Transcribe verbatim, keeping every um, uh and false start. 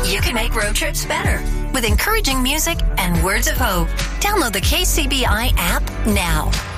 you can make road trips better with encouraging music and words of hope. Download the K C B I app now.